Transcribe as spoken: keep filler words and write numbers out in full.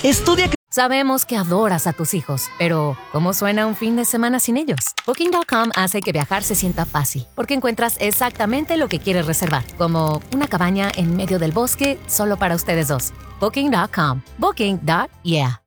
Estudia. Sabemos que adoras a tus hijos, pero ¿cómo suena un fin de semana sin ellos? Booking punto com hace que viajar se sienta fácil, porque encuentras exactamente lo que quieres reservar, como una cabaña en medio del bosque solo para ustedes dos. Booking punto com. Booking. Yeah.